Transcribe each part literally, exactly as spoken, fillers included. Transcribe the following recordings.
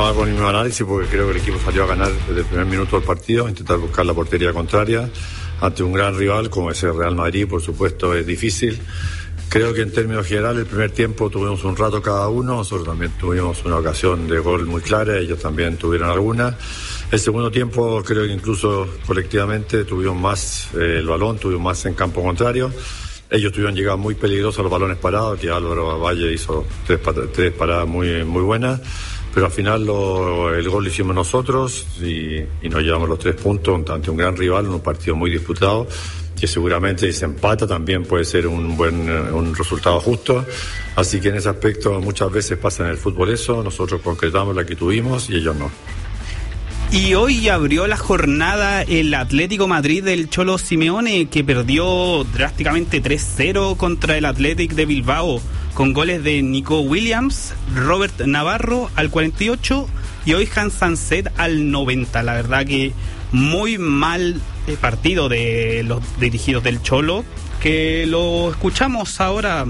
hago el mismo análisis porque creo que el equipo salió a ganar desde el primer minuto del partido, intentar buscar la portería contraria ante un gran rival como es el Real Madrid. Por supuesto es difícil. Creo que en términos generales el primer tiempo tuvimos un rato cada uno, nosotros también tuvimos una ocasión de gol muy clara, ellos también tuvieron alguna. El segundo tiempo creo que incluso colectivamente tuvimos más eh, el balón, tuvimos más en campo contrario. Ellos tuvieron llegado muy peligrosos a los balones parados, que Álvaro Valle hizo tres, tres paradas muy, muy buenas, pero al final lo, el gol lo hicimos nosotros y, y nos llevamos los tres puntos ante un gran rival en un partido muy disputado, que seguramente si se empata también puede ser un buen un resultado justo. Así que en ese aspecto muchas veces pasa en el fútbol eso, nosotros concretamos la que tuvimos y ellos no. Y hoy abrió la jornada el Atlético Madrid del Cholo Simeone, que perdió drásticamente tres cero contra el Athletic de Bilbao, con goles de Nico Williams, Robert Navarro al cuarenta y ocho y Oihan Sanset al noventa. La verdad que muy mal partido de los dirigidos del Cholo, que lo escuchamos ahora.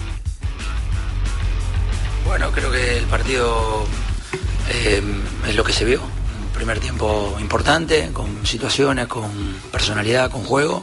Bueno, creo que el partido eh, es lo que se vio. Primer tiempo importante, con situaciones, con personalidad, con juego,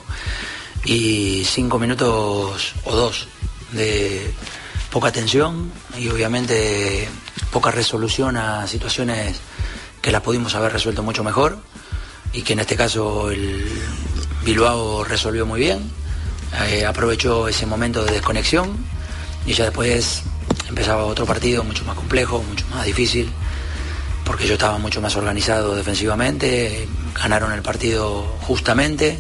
y cinco minutos o dos de poca tensión y obviamente poca resolución a situaciones que las pudimos haber resuelto mucho mejor y que en este caso el Bilbao resolvió muy bien, eh, aprovechó ese momento de desconexión y ya después empezaba otro partido mucho más complejo, mucho más difícil, porque yo estaba mucho más organizado defensivamente, ganaron el partido justamente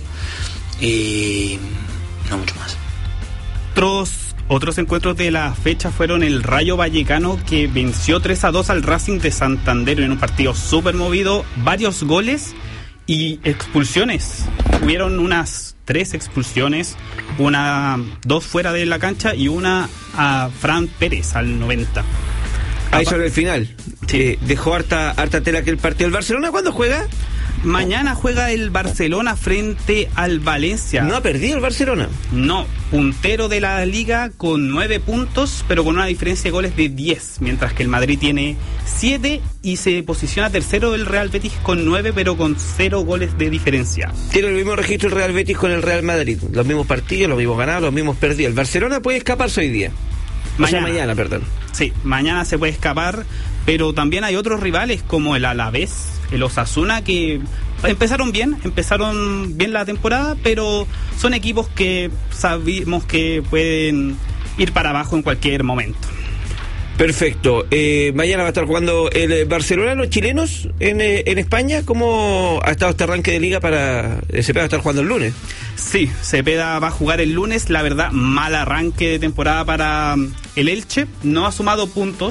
y no mucho más. Otros, otros encuentros de la fecha fueron el Rayo Vallecano, que venció tres a dos al Racing de Santander en un partido súper movido, varios goles y expulsiones. Hubieron unas tres expulsiones, una dos fuera de la cancha y una a Fran Pérez al noventa. Ahí sobre el final. Sí. Eh, dejó harta, harta tela que el partido. ¿El Barcelona cuándo juega? Mañana juega el Barcelona frente al Valencia. ¿No ha perdido el Barcelona? No, puntero de la liga con nueve puntos, pero con una diferencia de goles de diez, mientras que el Madrid tiene siete y se posiciona tercero del Real Betis con nueve, pero con cero goles de diferencia. Tiene el mismo registro el Real Betis con el Real Madrid. Los mismos partidos, los mismos ganados, los mismos perdidos. El Barcelona puede escaparse hoy día. Mañana. O sea, mañana, perdón. Sí, mañana se puede escapar, pero también hay otros rivales como el Alavés, el Osasuna, que empezaron bien, empezaron bien la temporada, pero son equipos que sabemos que pueden ir para abajo en cualquier momento. Perfecto. Eh, mañana va a estar jugando el Barcelona, los chilenos en, eh, en España. ¿Cómo ha estado este arranque de liga para eh, Cepeda? Va a estar jugando el lunes. Sí, Cepeda va a jugar el lunes. La verdad, mal arranque de temporada para el Elche. No ha sumado puntos.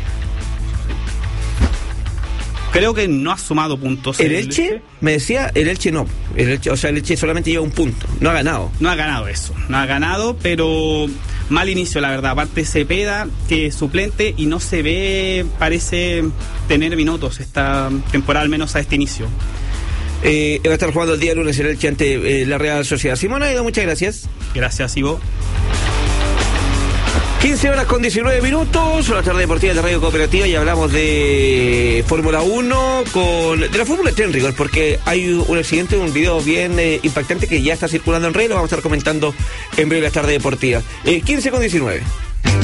Creo que no ha sumado puntos. ¿El, el Elche? Elche? Me decía, el Elche no. El Elche, o sea, el Elche solamente lleva un punto. No ha ganado. No ha ganado eso. No ha ganado, pero mal inicio, la verdad. Aparte Cepeda, que es suplente y no se ve, parece tener minutos esta temporada, al menos a este inicio. Eh, va a estar jugando el día lunes el Elche ante eh, la Real Sociedad. Simona, muchas gracias. Gracias, Ivo. quince horas con diecinueve minutos, la tarde deportiva de Radio Cooperativa, y hablamos de Fórmula uno, con de la Fórmula tres en rigor, porque hay un accidente, un video bien eh, impactante que ya está circulando en redes, lo vamos a estar comentando en breve la tarde deportiva. Eh, quince con diecinueve.